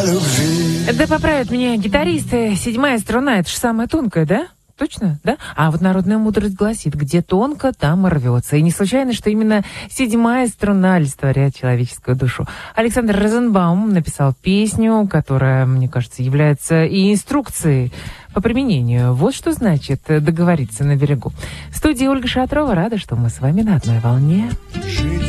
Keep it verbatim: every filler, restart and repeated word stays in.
любви. Да поправят меня гитаристы. Седьмая струна, это же самая тонкая, да? Точно, да? А вот народная мудрость гласит, где тонко, там и рвется. И не случайно, что именно седьмая струна олицетворяет человеческую душу. Александр Розенбаум написал песню, которая, мне кажется, является и инструкцией по применению. Вот что значит договориться на берегу. В студии Ольга Шатрова. Рада, что мы с вами на одной волне. Жить